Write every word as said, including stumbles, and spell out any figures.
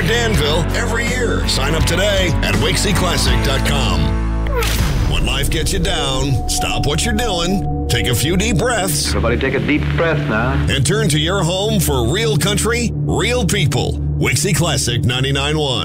Danville every year. Sign up today at Wixie Classic dot com. When life gets you down, stop what you're doing, take a few deep breaths. Everybody take a deep breath now. And turn to your home for real country, real people. Wixie Classic ninety-nine point one.